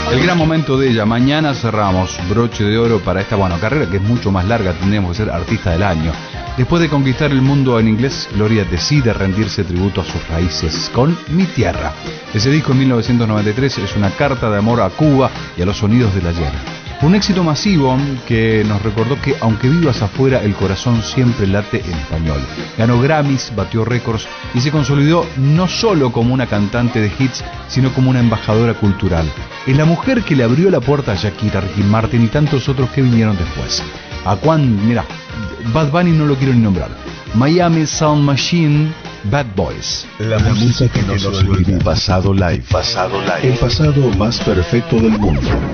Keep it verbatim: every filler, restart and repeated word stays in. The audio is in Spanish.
El gran momento de ella. Mañana cerramos broche de oro para esta, bueno, carrera que es mucho más larga. Tendríamos que ser artista del año. Después de conquistar el mundo en inglés, Gloria decide rendirse tributo a sus raíces con Mi Tierra. Ese disco en mil novecientos noventa y tres es una carta de amor a Cuba y a los sonidos del ayer. Un éxito masivo que nos recordó que aunque vivas afuera, el corazón siempre late en español. Ganó Grammys, batió récords y se consolidó no solo como una cantante de hits, sino como una embajadora cultural. Es la mujer que le abrió la puerta a Shakira, Ricky Martin y tantos otros que vinieron después. A Juan, mira, Bad Bunny no lo quiero ni nombrar. Miami Sound Machine, Bad Boys. La, la música que nos olvida. Pasado Live. Pasado Live. El pasado más perfecto del mundo.